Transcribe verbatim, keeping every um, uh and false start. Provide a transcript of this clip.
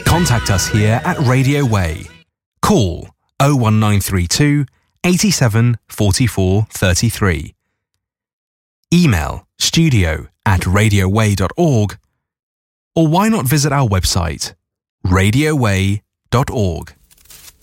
Contact us here at Radio Way. Call oh one nine three two, eighty-seven, forty-four, thirty-three. Email studio at radio way dot org, or why not visit our website radio way dot org.